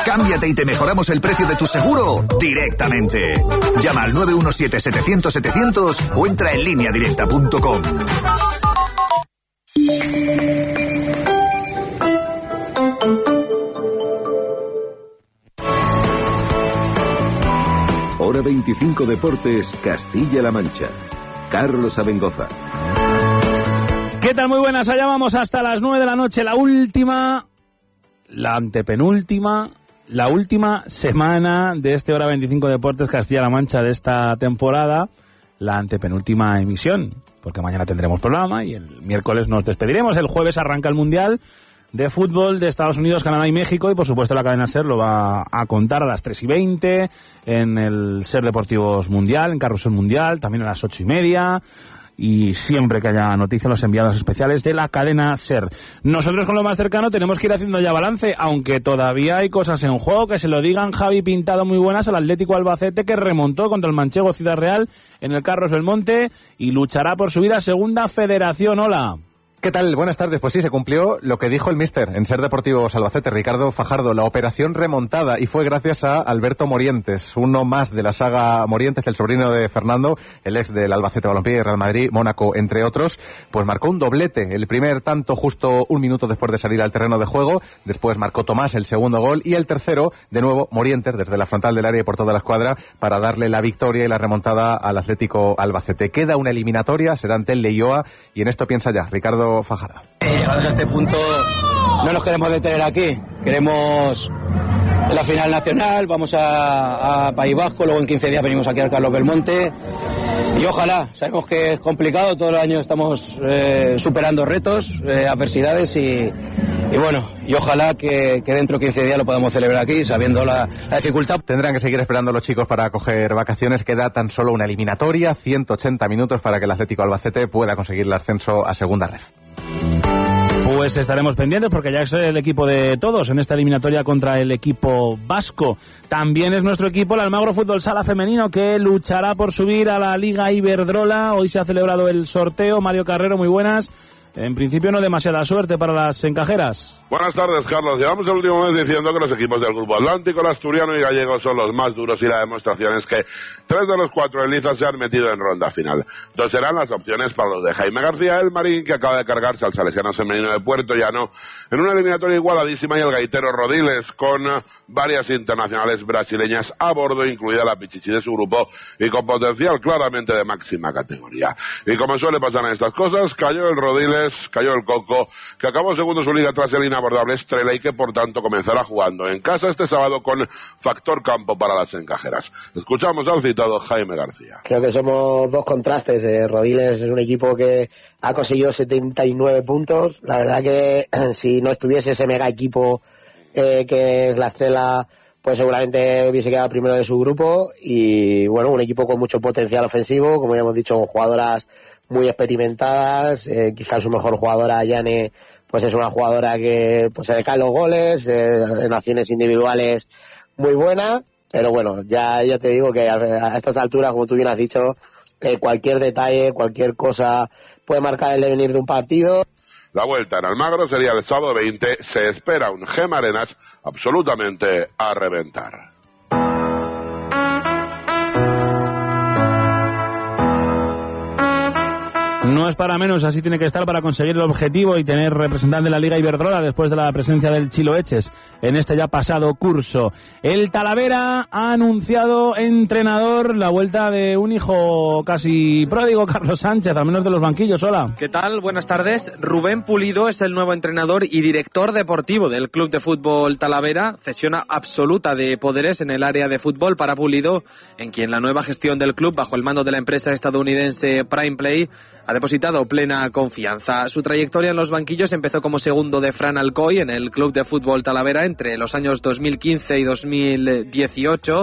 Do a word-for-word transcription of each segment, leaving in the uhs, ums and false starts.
Cámbiate y te mejoramos el precio de tu seguro directamente. Llama al nueve uno siete, setecientos, setecientos o entra en línea directa punto com. Hora veinticinco Deportes, Castilla-La Mancha. Carlos Abengoza. ¿Qué tal? Muy buenas, allá vamos hasta las nueve de la noche, la última, la antepenúltima, la última semana de este Hora veinticinco Deportes Castilla-La Mancha de esta temporada, la antepenúltima emisión, porque mañana tendremos programa y el miércoles nos despediremos, el jueves arranca el Mundial de Fútbol de Estados Unidos, Canadá y México, y por supuesto la cadena SER lo va a contar a las tres y veinte en el SER Deportivos Mundial, en Carrusel Mundial, también a las ocho y media, y siempre que haya noticias los enviados especiales de la cadena SER. Nosotros con lo más cercano tenemos que ir haciendo ya balance, aunque todavía hay cosas en juego, que se lo digan Javi Pintado muy buenas al Atlético Albacete, que remontó contra el manchego Ciudad Real en el Carlos Belmonte y luchará por subir a Segunda Federación. Hola. ¿Qué tal? Buenas tardes. Pues sí, se cumplió lo que dijo el míster en SER Deportivos Albacete, Ricardo Fajardo, la operación remontada, y fue gracias a Alberto Morientes, uno más de la saga Morientes, el sobrino de Fernando, el ex del Albacete Balompié, Real Madrid, Mónaco, entre otros, pues marcó un doblete, el primer tanto justo un minuto después de salir al terreno de juego, después marcó Tomás el segundo gol, y el tercero, de nuevo, Morientes, desde la frontal del área y por toda la escuadra, para darle la victoria y la remontada al Atlético Albacete. Queda una eliminatoria, será ante el Leioa, y en esto piensa ya Ricardo Fajardo. Eh, llegados a este punto no nos queremos detener aquí, queremos la final nacional, vamos a, a País Vasco, luego en quince días venimos aquí al Carlos Belmonte y ojalá, sabemos que es complicado, todos los años estamos eh, superando retos, eh, adversidades y, y bueno, y ojalá que, que dentro de quince días lo podamos celebrar aquí, sabiendo la, la dificultad. Tendrán que seguir esperando los chicos para coger vacaciones, queda tan solo una eliminatoria, ciento ochenta minutos para que el Atlético Albacete pueda conseguir el ascenso a Segunda Ref. Pues estaremos pendientes porque ya es el equipo de todos en esta eliminatoria contra el equipo vasco. También es nuestro equipo el Almagro Fútbol Sala Femenino, que luchará por subir a la Liga Iberdrola. Hoy se ha celebrado el sorteo. Mario Carrero, muy buenas. En principio no demasiada suerte para las encajeras. Buenas tardes, Carlos. Llevamos el último mes diciendo que los equipos del Grupo Atlántico, el Asturiano y Gallego son los más duros, y la demostración es que tres de los cuatro en liza se han metido en ronda final. Dos serán las opciones para los de Jaime García, el Marín, que acaba de cargarse al Salesiano Femenino de Puerto Llano en una eliminatoria igualadísima, y el gaitero Rodiles, con varias internacionales brasileñas a bordo, incluida la Pichichi de su grupo, y con potencial claramente de máxima categoría. Y como suele pasar en estas cosas, cayó el Rodiles, cayó el Coco, que acabó segundo su liga tras el inabordable Estrella, y que por tanto comenzará jugando en casa este sábado con factor campo para las encajeras. Escuchamos al citado Jaime García. Creo que somos dos contrastes. eh, Rodiles es un equipo que ha conseguido setenta y nueve puntos. La verdad que si no estuviese ese mega equipo eh, que es la Estrella, pues seguramente hubiese quedado primero de su grupo. Y bueno, un equipo con mucho potencial ofensivo, como ya hemos dicho, con jugadoras muy experimentadas. Eh, quizás su mejor jugadora, Yane, pues es una jugadora que pues se le caen los goles, eh, en acciones individuales muy buena, pero bueno, ya, ya te digo que a, a estas alturas, como tú bien has dicho, eh, cualquier detalle, cualquier cosa puede marcar el devenir de un partido. La vuelta en Almagro sería el sábado veinte, se espera un Gema Arenas absolutamente a reventar. No es para menos, así tiene que estar para conseguir el objetivo y tener representante de la Liga Iberdrola después de la presencia del Chilo Eches en este ya pasado curso. El Talavera ha anunciado entrenador, la vuelta de un hijo casi pródigo, Carlos Sánchez, al menos de los banquillos. Hola. ¿Qué tal? Buenas tardes. Rubén Pulido es el nuevo entrenador y director deportivo del Club de Fútbol Talavera. Cesión absoluta de poderes en el área de fútbol para Pulido, en quien la nueva gestión del club, bajo el mando de la empresa estadounidense Prime Play, ha depositado plena confianza. Su trayectoria en los banquillos empezó como segundo de Fran Alcoy en el Club de Fútbol Talavera entre los años dos mil quince y dos mil dieciocho.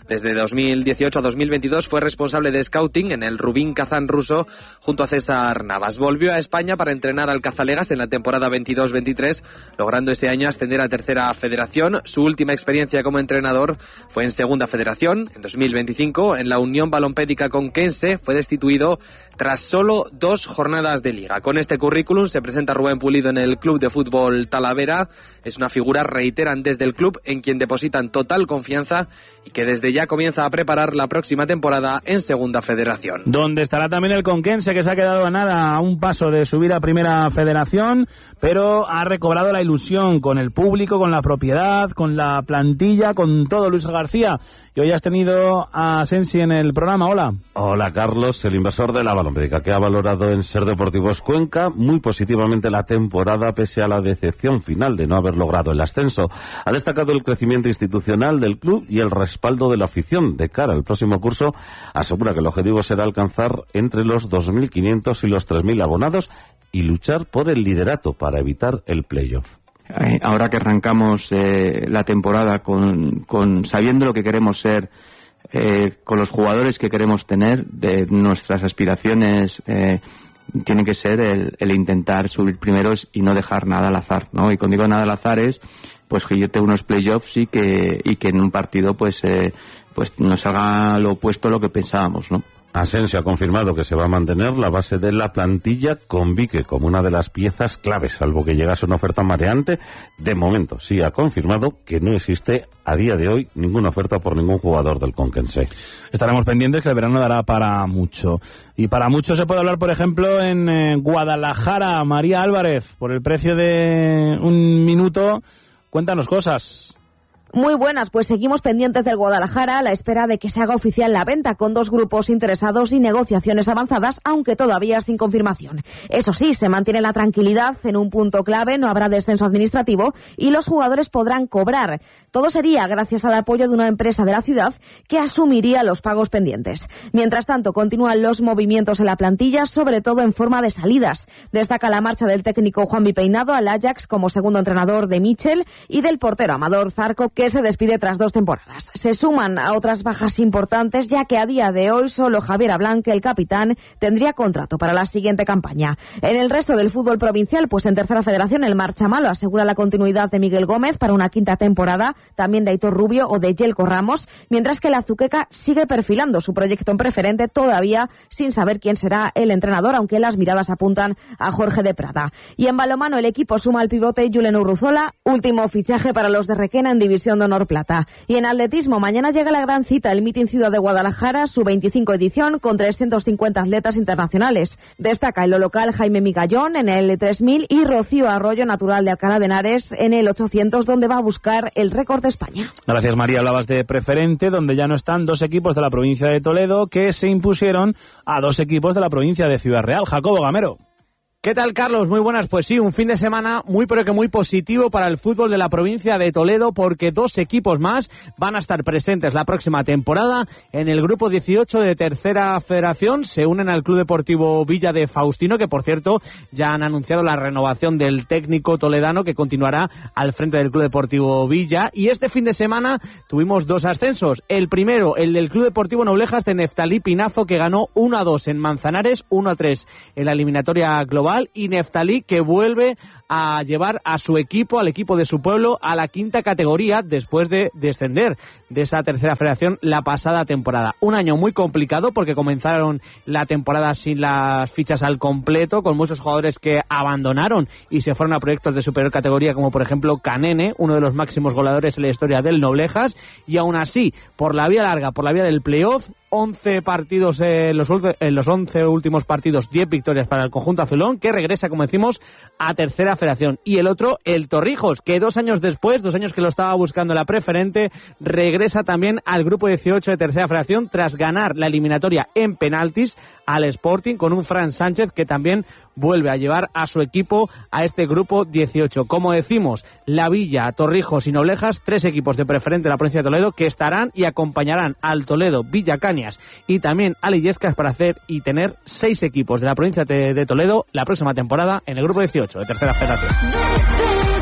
Desde dos mil dieciocho a dos mil veintidós fue responsable de scouting en el Rubin Kazán ruso junto a César Navas. Volvió a España para entrenar al Cazalegas en la temporada veintidós veintitrés, logrando ese año ascender a Tercera Federación. Su última experiencia como entrenador fue en Segunda Federación. En dos mil veinticinco, en la Unión Balompédica Conquense, fue destituido tras solo dos jornadas de liga. Con este currículum se presenta Rubén Pulido en el Club de Fútbol Talavera. Es una figura, reiteran desde el club, en quien depositan total confianza y que desde ya comienza a preparar la próxima temporada en Segunda Federación. Donde estará también el Conquense, que se ha quedado a nada, a un paso de subir a Primera Federación, pero ha recobrado la ilusión con el público, con la propiedad, con la plantilla, con todo. Luis García, y hoy has tenido a Sensi en el programa. Hola. Hola, Carlos, el inversor de la Balompédica, que ha valorado en Ser Deportivos Cuenca muy positivamente la temporada pese a la decepción final de no haber logrado el ascenso. Ha destacado el crecimiento institucional del club y el respaldo de la afición de cara al próximo curso. Asegura que el objetivo será alcanzar entre los dos mil quinientos y los tres mil abonados y luchar por el liderato para evitar el playoff. Ahora que arrancamos eh, la temporada con, con sabiendo lo que queremos ser, eh, con los jugadores que queremos tener, de nuestras aspiraciones eh, tiene que ser el, el intentar subir primeros y no dejar nada al azar, ¿no? Y cuando digo nada al azar es pues que yo tengo unos playoffs y que y que en un partido pues eh, pues nos salga lo opuesto a lo que pensábamos, ¿no? Asensio ha confirmado que se va a mantener la base de la plantilla con Vique como una de las piezas claves, salvo que llegase una oferta mareante. De momento sí ha confirmado que no existe a día de hoy ninguna oferta por ningún jugador del Conquense. Estaremos pendientes, que el verano dará para mucho. Y para mucho se puede hablar, por ejemplo, en eh, Guadalajara. María Álvarez, por el precio de un minuto, cuéntanos cosas. Muy buenas, pues seguimos pendientes del Guadalajara a la espera de que se haga oficial la venta, con dos grupos interesados y negociaciones avanzadas, aunque todavía sin confirmación. Eso sí, se mantiene la tranquilidad en un punto clave, no habrá descenso administrativo y los jugadores podrán cobrar. Todo sería gracias al apoyo de una empresa de la ciudad que asumiría los pagos pendientes. Mientras tanto, continúan los movimientos en la plantilla, sobre todo en forma de salidas. Destaca la marcha del técnico Juanmi Peinado al Ajax como segundo entrenador de Michel y del portero Amador Zarco, que se despide tras dos temporadas. Se suman a otras bajas importantes, ya que a día de hoy solo Javier Ablanque, el capitán, tendría contrato para la siguiente campaña. En el resto del fútbol provincial, pues en Tercera Federación el Marchamalo asegura la continuidad de Miguel Gómez para una quinta temporada, también de Aitor Rubio o de Yelko Ramos, mientras que la Azuqueca sigue perfilando su proyecto en preferente, todavía sin saber quién será el entrenador, aunque las miradas apuntan a Jorge de Prada. Y en balonmano el equipo suma al pivote Julen Urruzola, último fichaje para los de Requena en División de Honor Plata. Y en atletismo, mañana llega la gran cita, el Meeting Ciudad de Guadalajara, su veinticinco edición, con trescientos cincuenta atletas internacionales. Destaca en lo local Jaime Migallón en el tres mil y Rocío Arroyo, natural de Alcalá de Henares, en el ochocientos, donde va a buscar el récord de España. Gracias, María. Hablabas de preferente, donde ya no están dos equipos de la provincia de Toledo que se impusieron a dos equipos de la provincia de Ciudad Real. Jacobo Gamero. ¿Qué tal, Carlos? Muy buenas. Pues sí, un fin de semana muy pero que muy positivo para el fútbol de la provincia de Toledo, porque dos equipos más van a estar presentes la próxima temporada en el grupo dieciocho de Tercera Federación. Se unen al Club Deportivo Villa de Faustino, que por cierto ya han anunciado la renovación del técnico toledano que continuará al frente del Club Deportivo Villa. Y este fin de semana tuvimos dos ascensos. El primero, el del Club Deportivo Noblejas de Neftalí Pinazo, que ganó uno a dos en Manzanares, uno a tres en la eliminatoria global. Y Neftalí, que vuelve a llevar a su equipo, al equipo de su pueblo, a la quinta categoría después de descender de esa Tercera Federación la pasada temporada. Un año muy complicado porque comenzaron la temporada sin las fichas al completo, con muchos jugadores que abandonaron y se fueron a proyectos de superior categoría, como por ejemplo Canene, uno de los máximos goleadores en la historia del Noblejas, y aún así, por la vía larga, por la vía del playoff, once partidos, en eh, los, en los once últimos partidos, diez victorias para el conjunto azulón, que regresa, como decimos, a Tercera Federación. Y el otro, el Torrijos, que dos años después, dos años que lo estaba buscando la preferente, regresa también al grupo dieciocho de Tercera Federación tras ganar la eliminatoria en penaltis al Sporting, con un Fran Sánchez que también vuelve a llevar a su equipo a este grupo dieciocho. Como decimos, La Villa, Torrijos y Noblejas, tres equipos de preferente de la provincia de Toledo que estarán y acompañarán al Toledo, Villa Cañas y también a Illescas para hacer y tener seis equipos de la provincia de, de Toledo la próxima temporada en el grupo dieciocho de Tercera Federación.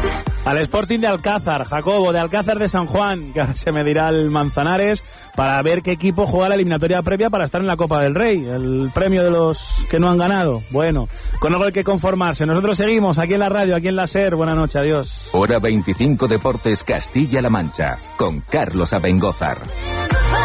Al Sporting de Alcázar, Jacobo, de Alcázar de San Juan, que ahora se medirá el Manzanares para ver qué equipo juega la eliminatoria previa para estar en la Copa del Rey, el premio de los que no han ganado. Bueno, con algo hay que conformarse. Nosotros seguimos aquí en la radio, aquí en la SER. Buenas noches, adiós. Hora veinticinco Deportes Castilla-La Mancha, con Carlos Abengózar.